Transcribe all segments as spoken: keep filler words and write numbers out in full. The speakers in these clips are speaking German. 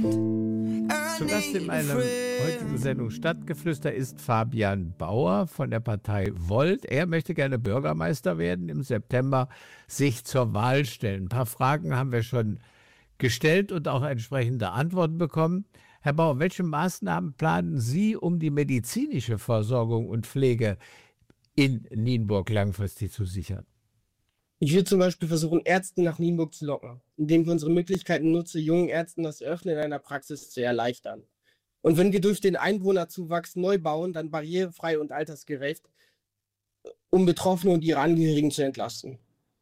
Zu Gast in meiner heutigen Sendung Stadtgeflüster ist Fabian Bauer von der Partei Volt. Er möchte gerne Bürgermeister werden, im September sich zur Wahl stellen. Ein paar Fragen haben wir schon gestellt und auch entsprechende Antworten bekommen. Herr Bauer, welche Maßnahmen planen Sie, um die medizinische Versorgung und Pflege in Nienburg langfristig zu sichern? Ich würde zum Beispiel versuchen, Ärzte nach Nienburg zu locken, indem wir unsere Möglichkeiten nutzen, jungen Ärzten das Eröffnen einer Praxis zu erleichtern. Und wenn wir durch den Einwohnerzuwachs neu bauen, dann barrierefrei und altersgerecht, um Betroffene und ihre Angehörigen zu entlasten.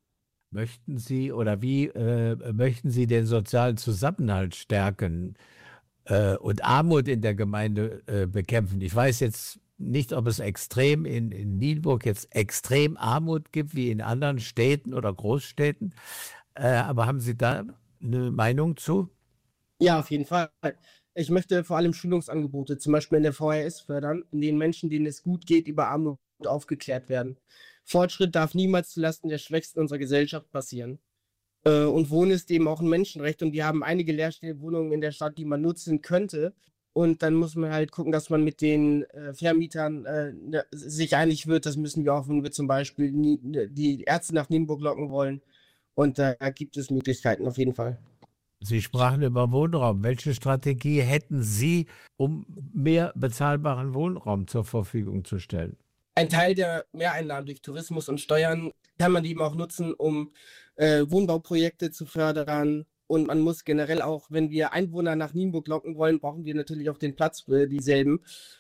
Möchten Sie oder wie äh, möchten Sie den sozialen Zusammenhalt stärken äh, und Armut in der Gemeinde äh, bekämpfen? Ich weiß jetzt nicht, ob es extrem in, in Nienburg jetzt extrem Armut gibt, wie in anderen Städten oder Großstädten. Äh, aber haben Sie da eine Meinung zu? Ja, auf jeden Fall. Ich möchte vor allem Schulungsangebote, zum Beispiel in der V H S, fördern, in denen Menschen, denen es gut geht, über Armut aufgeklärt werden. Fortschritt darf niemals zulasten der Schwächsten unserer Gesellschaft passieren. Äh, und Wohnen ist eben auch ein Menschenrecht und wir haben einige leerstehende Wohnungen in der Stadt, die man nutzen könnte. Und dann muss man halt gucken, dass man mit den äh, Vermietern äh, ne, sich einig wird. Das müssen wir auch, wenn wir zum Beispiel nie, die Ärzte nach Nienburg locken wollen. Und da äh, gibt es Möglichkeiten auf jeden Fall. Sie sprachen über Wohnraum. Welche Strategie hätten Sie, um mehr bezahlbaren Wohnraum zur Verfügung zu stellen? Ein Teil der Mehreinnahmen durch Tourismus und Steuern kann man eben auch nutzen, um äh, Wohnbauprojekte zu fördern. Und man muss generell auch, wenn wir Einwohner nach Nienburg locken wollen, brauchen wir natürlich auch den Platz für dieselben.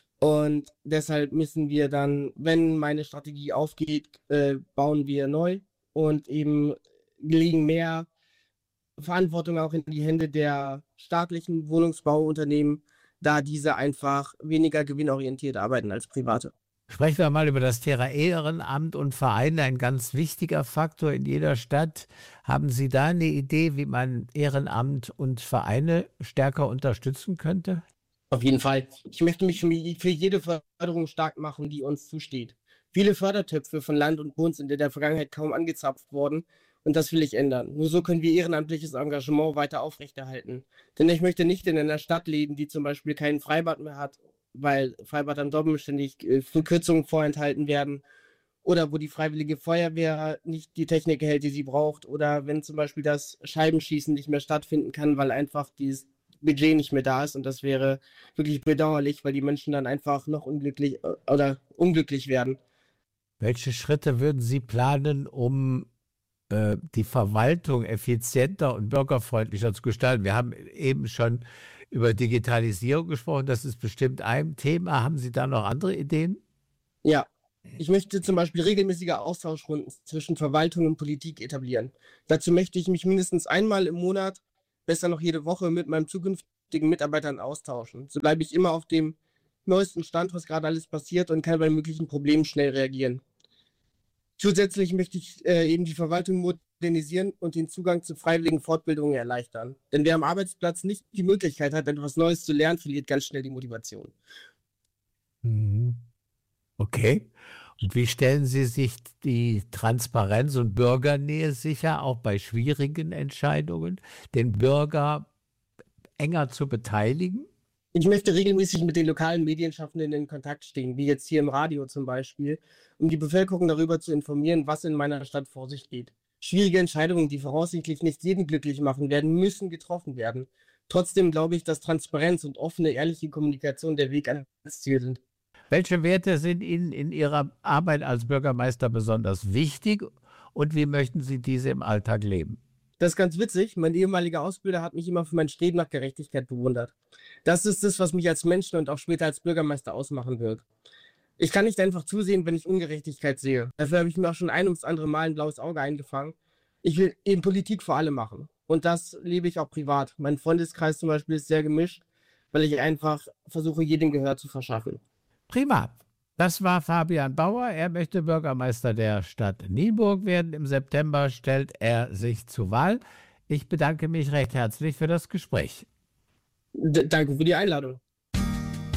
Und deshalb müssen wir dann, wenn meine Strategie aufgeht, äh, bauen wir neu und eben legen mehr Verantwortung auch in die Hände der staatlichen Wohnungsbauunternehmen, da diese einfach weniger gewinnorientiert arbeiten als private. Sprechen wir mal über das Thema Ehrenamt und Vereine, ein ganz wichtiger Faktor in jeder Stadt. Haben Sie da eine Idee, wie man Ehrenamt und Vereine stärker unterstützen könnte? Auf jeden Fall. Ich möchte mich für jede Förderung stark machen, die uns zusteht. Viele Fördertöpfe von Land und Bund sind in der Vergangenheit kaum angezapft worden und das will ich ändern. Nur so können wir ehrenamtliches Engagement weiter aufrechterhalten. Denn ich möchte nicht in einer Stadt leben, die zum Beispiel kein Freibad mehr hat, weil Freibad am Dobben ständig äh, Verkürzungen vorenthalten werden oder wo die Freiwillige Feuerwehr nicht die Technik erhält, die sie braucht oder wenn zum Beispiel das Scheibenschießen nicht mehr stattfinden kann, weil einfach dieses Budget nicht mehr da ist und das wäre wirklich bedauerlich, weil die Menschen dann einfach noch unglücklich äh, oder unglücklich werden. Welche Schritte würden Sie planen, um äh, die Verwaltung effizienter und bürgerfreundlicher zu gestalten? Wir haben eben schon über Digitalisierung gesprochen, das ist bestimmt ein Thema. Haben Sie da noch andere Ideen? Ja, ich möchte zum Beispiel regelmäßige Austauschrunden zwischen Verwaltung und Politik etablieren. Dazu möchte ich mich mindestens einmal im Monat, besser noch jede Woche, mit meinen zukünftigen Mitarbeitern austauschen. So bleibe ich immer auf dem neuesten Stand, was gerade alles passiert und kann bei möglichen Problemen schnell reagieren. Zusätzlich möchte ich äh, eben die Verwaltung modernisieren und den Zugang zu freiwilligen Fortbildungen erleichtern. Denn wer am Arbeitsplatz nicht die Möglichkeit hat, etwas Neues zu lernen, verliert ganz schnell die Motivation. Mhm. Okay. Und wie stellen Sie sich die Transparenz und Bürgernähe sicher, auch bei schwierigen Entscheidungen, den Bürger enger zu beteiligen? Ich möchte regelmäßig mit den lokalen Medienschaffenden in Kontakt stehen, wie jetzt hier im Radio zum Beispiel, um die Bevölkerung darüber zu informieren, was in meiner Stadt vor sich geht. Schwierige Entscheidungen, die voraussichtlich nicht jeden glücklich machen werden, müssen getroffen werden. Trotzdem glaube ich, dass Transparenz und offene, ehrliche Kommunikation der Weg ans Ziel sind. Welche Werte sind Ihnen in Ihrer Arbeit als Bürgermeister besonders wichtig und wie möchten Sie diese im Alltag leben? Das ist ganz witzig. Mein ehemaliger Ausbilder hat mich immer für mein Streben nach Gerechtigkeit bewundert. Das ist es, was mich als Menschen und auch später als Bürgermeister ausmachen wird. Ich kann nicht einfach zusehen, wenn ich Ungerechtigkeit sehe. Dafür habe ich mir auch schon ein ums andere Mal ein blaues Auge eingefangen. Ich will eben Politik für alle machen. Und das lebe ich auch privat. Mein Freundeskreis zum Beispiel ist sehr gemischt, weil ich einfach versuche, jedem Gehör zu verschaffen. Prima. Das war Fabian Bauer. Er möchte Bürgermeister der Stadt Nienburg werden. Im September stellt er sich zur Wahl. Ich bedanke mich recht herzlich für das Gespräch. D- danke für die Einladung.